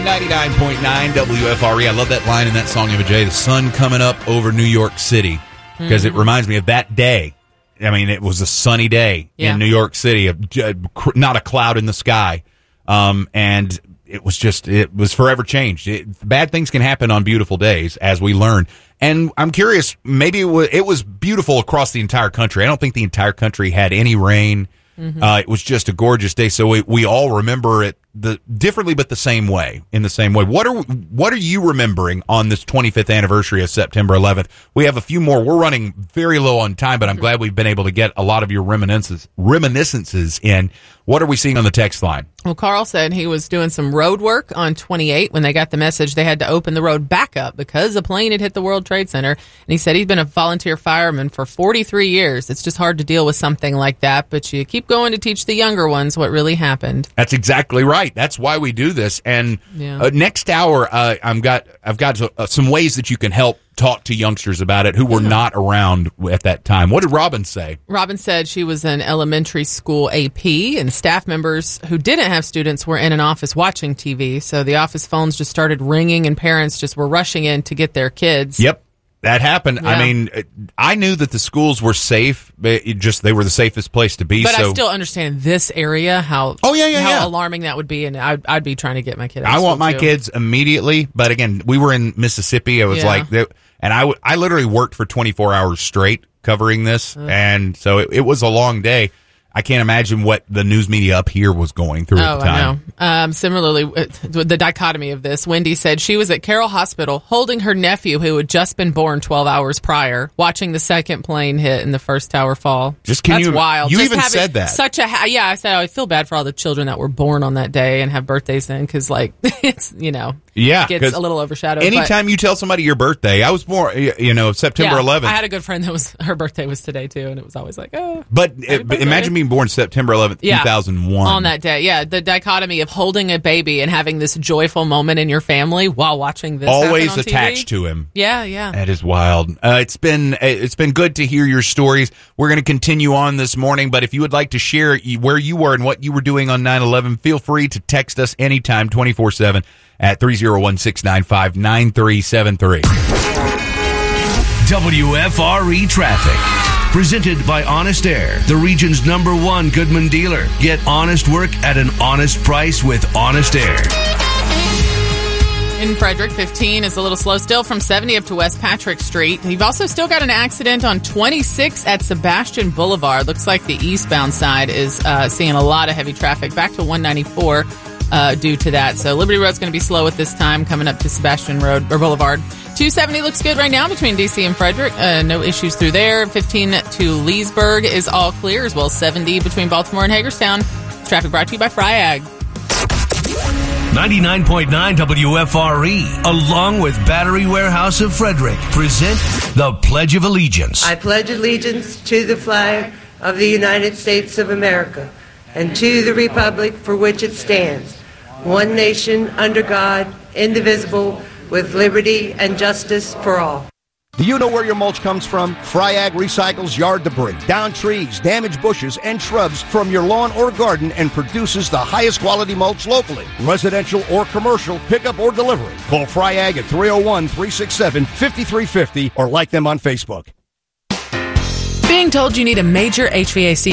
99.9 WFRE. I love that line in that song, Eva J. The sun coming up over New York City, because it reminds me of that day. I mean, it was a sunny day in New York City, not a cloud in the sky, and it was forever changed. Bad things can happen on beautiful days, as we learn. And I'm curious, maybe it was beautiful across the entire country. I don't think the entire country had any rain. It was just a gorgeous day, so we all remember it differently, but the same way. In the same way, what are you remembering on this 25th anniversary of September 11th? We have a few more. We're running very low on time, but I'm glad we've been able to get a lot of your reminiscences in. What are we seeing on the text line? Well, Carl said he was doing some road work on 28 when they got the message they had to open the road back up because a plane had hit the World Trade Center. And he said he'd been a volunteer fireman for 43 years. It's just hard to deal with something like that, but you keep going to teach the younger ones what really happened. That's exactly right. That's why we do this. And next hour, I've got some ways that you can help talk to youngsters about it who were not around at that time. What did Robin say? Robin said she was an elementary school AP, and staff members who didn't have students were in an office watching TV. So the office phones just started ringing, and parents just were rushing in to get their kids. Yep. That happened. Yeah. I mean, I knew that the schools were safe, but they were the safest place to be. But I still understand this area, how alarming that would be, and I'd be trying to get my kids. I want my kids immediately, but again, we were in Mississippi. It was and I literally worked for 24 hours straight covering this, and so it was a long day. I can't imagine what the news media up here was going through at the time. I know. Similarly, the dichotomy of this, Wendy said she was at Carroll Hospital holding her nephew who had just been born 12 hours prior, watching the second plane hit and the first tower fall. That's wild. You even said that. I said I feel bad for all the children that were born on that day and have birthdays then, because it's, it gets a little overshadowed. Anytime you tell somebody your birthday, I was born, September 11th. I had a good friend that her birthday was today too, and it was always like, oh. But imagine being born September 11th, 2001. On that day, the dichotomy of holding a baby and having this joyful moment in your family while watching this always happen on attached TV. To him. Yeah. That is wild. It's been good to hear your stories. We're going to continue on this morning, but if you would like to share where you were and what you were doing on 9/11, feel free to text us anytime, 24/7 at 301-695-9373. WFRE Traffic. Presented by Honest Air, the region's #1 Goodman dealer. Get honest work at an honest price with Honest Air. In Frederick, 15 is a little slow still from 70 up to West Patrick Street. You've also still got an accident on 26 at Sebastian Boulevard. Looks like the eastbound side is seeing a lot of heavy traffic. Back to 194 due to that. So Liberty Road's going to be slow at this time coming up to Sebastian Road or Boulevard. 270 looks good right now between D.C. and Frederick. No issues through there. 15 to Leesburg is all clear, as well as 70 between Baltimore and Hagerstown. Traffic brought to you by Fryag. 99.9 WFRE, along with Battery Warehouse of Frederick, present the Pledge of Allegiance. I pledge allegiance to the flag of the United States of America and to the republic for which it stands, one nation under God, indivisible, with liberty and justice for all. Do you know where your mulch comes from? Fryag recycles yard debris, downed trees, damaged bushes, and shrubs from your lawn or garden and produces the highest quality mulch locally. Residential or commercial, pickup or delivery. Call Fryag at 301-367-5350 or like them on Facebook. Being told you need a major HVAC